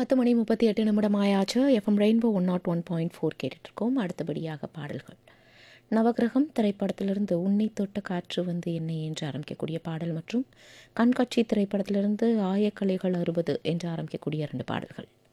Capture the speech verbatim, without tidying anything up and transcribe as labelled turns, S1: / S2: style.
S1: பத்து மணி முப்பத்தி எட்டு நிமிடம் ஆயாச்சு. FM rainbow one not one point four கேட்டுட்ருக்கோம். அடுத்தபடியாக பாடல்கள் நவகிரகம் திரைப்படத்திலிருந்து உன்னை தொட்ட காற்று வந்து என்னை என்று ஆரம்பிக்கக்கூடிய பாடல் மற்றும் கண்காட்சி திரைப்படத்திலிருந்து ஆயக்கலைகள் அறுபது என்று ஆரம்பிக்கக்கூடிய இரண்டு பாடல்கள்.